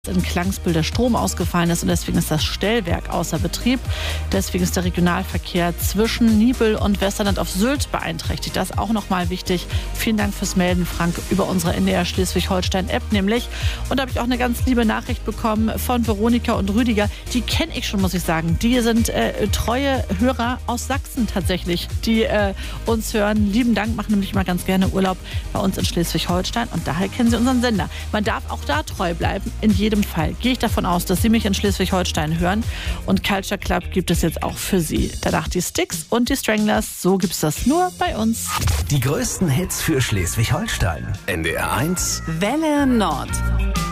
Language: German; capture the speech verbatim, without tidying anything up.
in Klangsbühl der Strom ausgefallen ist und deswegen ist das Stellwerk außer Betrieb. Deswegen ist der Regionalverkehr zwischen Niebüll und Westerland auf Sylt beeinträchtigt. Das ist auch nochmal wichtig. Vielen Dank fürs Melden, Frank, über unsere N D R Schleswig-Holstein-App nämlich. Und da habe ich auch eine ganz liebe Nachricht bekommen von Veronika und Rüdiger. Die kenne ich schon, muss ich sagen. Die sind äh, treue Hörer aus Sachsen tatsächlich, die äh, uns hören. Lieben Dank, machen nämlich immer ganz gerne Urlaub bei uns in Schleswig-Holstein und daher kennen sie unseren Sender. Man darf auch da treu bleiben, in jedem Fall gehe ich davon aus, dass Sie mich in Schleswig-Holstein hören und Culture Club gibt es jetzt auch für Sie. Danach die Styx und die Stranglers, so gibt es das nur bei uns. Die größten Hits für Schleswig-Holstein. N D R eins Welle Nord.